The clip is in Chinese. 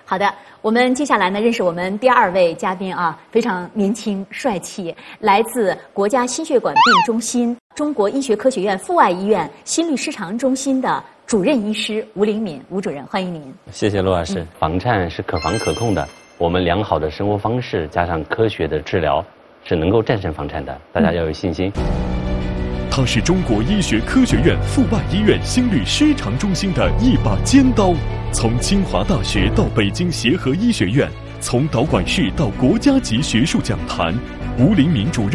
好的，我们接下来呢，认识我们第2位嘉宾啊，非常年轻帅气，来自国家心血管病中心、中国医学科学院附外医院心律失常中心的主任医师吴灵敏吴主任，欢迎您。 谢谢陆老师。房颤是可防可控的，我们良好的生活方式加上科学的治疗，是能够战胜房颤的，大家要有信心。 它是中国医学科学院附外医院心律失常中心的一把尖刀，从清华大学到北京协和医学院，从导管室到国家级学术讲坛，吴灵敏主任